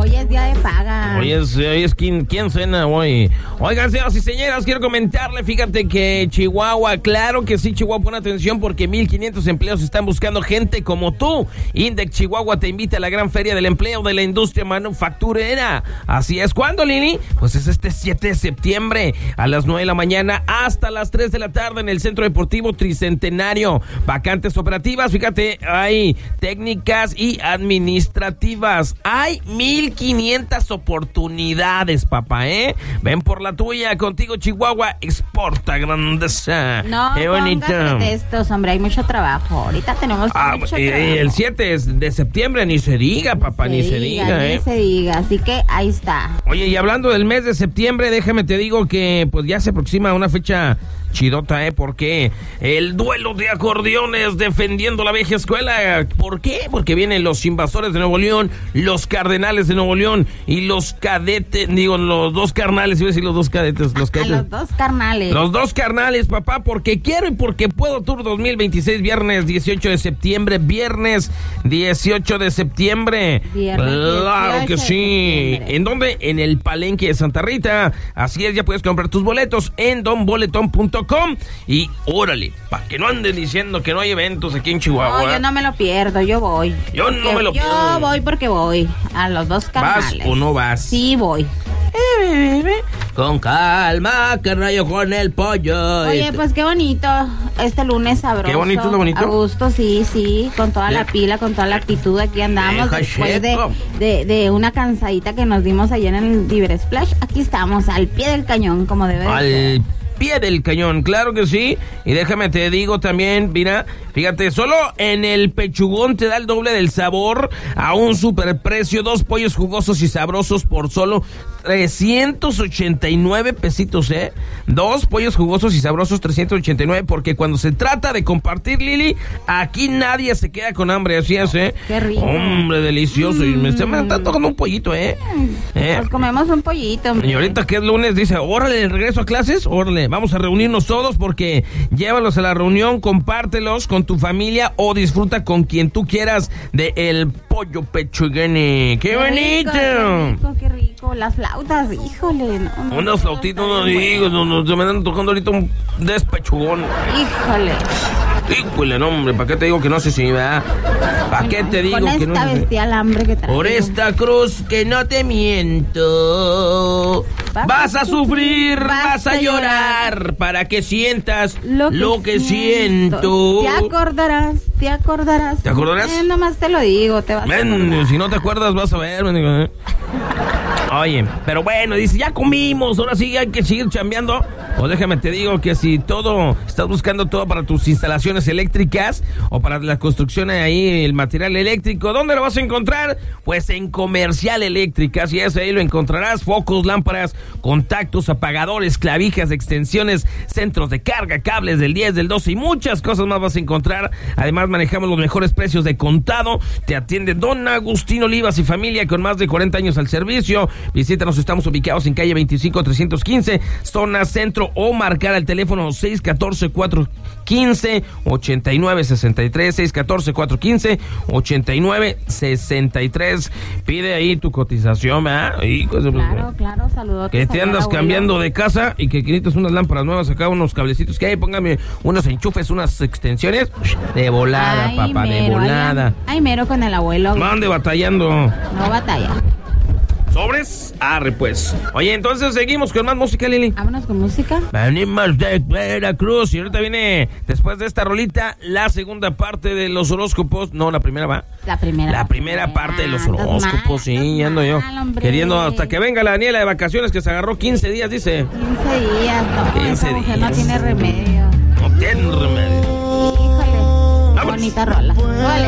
Hoy es día de paga. Hoy es ¿quién cena hoy? Oigan, señoras y señoras, quiero comentarle, fíjate que Chihuahua, claro que sí, Chihuahua, pon atención porque 1,500 empleos están buscando gente como tú. Index Chihuahua te invita a la gran feria del empleo de la industria manufacturera. Así es, ¿cuándo, Lili? Pues es este 7 de septiembre a las 9 de la mañana hasta las 3 de la tarde en el Centro Deportivo Tricentenario. Vacantes operativas, fíjate, hay técnicas y administrativas. Hay 1,500 oportunidades, papá, Ven por la tuya, contigo Chihuahua, exporta grandeza. No, qué bonito. Pretextos, hombre, hay mucho trabajo. Ahorita tenemos mucho trabajo. El 7 de septiembre, ni se diga, papá, ni se diga. Ni se diga, así que ahí está. Oye, y hablando del mes de septiembre, déjame te digo que pues ya se aproxima una fecha chidota, porque el duelo de acordeones defendiendo la vieja escuela. ¿Por qué? Porque vienen los Invasores de Nuevo León, los Cardenales de Nuevo León y los cadetes, los dos carnales, iba a decir los dos cadetes, los dos carnales. Los dos carnales, papá, porque quiero y porque puedo, Tour 2026, viernes 18 de septiembre, viernes 18 de septiembre. Claro que sí. ¿En dónde? En el Palenque de Santa Rita. Así es, ya puedes comprar tus boletos en donboletón.com y órale, para que no anden diciendo que no hay eventos aquí en Chihuahua. No, yo no me lo pierdo, yo voy. Yo no me lo pierdo. Yo voy porque voy a los dos carnales. ¿Vas o no vas? Sí, voy. Con calma, que rayo con el pollo. Oye, pues qué bonito, este lunes sabroso. Qué bonito, lo bonito. A gusto, sí, con toda la pila, con toda la actitud, aquí andamos. Después de una cansadita que nos dimos allá en el Diver Splash, aquí estamos, al pie del cañón, como debe ser. Pie del cañón, claro que sí. Y déjame te digo también, mira, fíjate, solo en el Pechugón te da el doble del sabor a un superprecio, 2 pollos jugosos y sabrosos por solo 389 pesitos, 2 pollos jugosos y sabrosos, 389, porque cuando se trata de compartir, Lili, aquí nadie se queda con hambre, así es, Qué rico. Hombre, delicioso. Y me está tocando un pollito, Nos comemos un pollito, hombre. Y ahorita que es lunes, dice, órale, el regreso a clases, órale. Vamos a reunirnos todos porque llévalos a la reunión, compártelos con tu familia o disfruta con quien tú quieras de el pollo pechugane. ¡Qué bonito! Qué rico. Las flautas, híjole. No, unas flautitas, no digo, se me están tocando ahorita un despechugón. Híjole, no, hombre, ¿para qué te digo que no sé si, verdad? ¿Para qué te digo que no sé? Con esta bestial hambre que traigo. Por esta cruz que no te miento, vas a sufrir, vas a llorar, para que sientas lo que siento. Te acordarás. ¿Te acordarás? Nomás te lo digo, te vas a acordar. Si no te acuerdas, vas a ver, Oye, pero bueno, dice, ya comimos, ahora sí hay que seguir chambeando. O déjame te digo que si estás buscando todo para tus instalaciones eléctricas o para la construcción ahí, el material eléctrico, ¿dónde lo vas a encontrar? Pues en Comercial Eléctrica, así es, ahí lo encontrarás, focos, lámparas, contactos, apagadores, clavijas, extensiones, centros de carga, cables del 10, del 12 y muchas cosas más vas a encontrar. Además manejamos los mejores precios de contado, te atiende Don Agustín Olivas y familia con más de 40 años al servicio. Visítanos, estamos ubicados en calle 25-315, zona centro, o marcar al teléfono 614-415-8963, 614-415-8963. Pide ahí tu cotización, ¿verdad? Claro, saludos. Que te andas cambiando de casa y que necesitas unas lámparas nuevas, acá unos cablecitos que hay, póngame unos enchufes, unas extensiones, de volada, papá, de volada. Ay, mero con el abuelo. No ande batallando. No batalla. ¿Sobres? Arre, pues. Oye, entonces seguimos con más música, Lili. Vámonos con música. Venimos de Veracruz y ahorita viene, después de esta rolita, la segunda parte de los horóscopos. No, la primera va. La primera parte de los horóscopos, sí, ando yo. Hombre. Queriendo hasta que venga la Daniela de vacaciones, que se agarró 15 días, dice. 15 días, no. 15 días. No tiene remedio. No tiene remedio. Híjole. Bonita rola. Vale.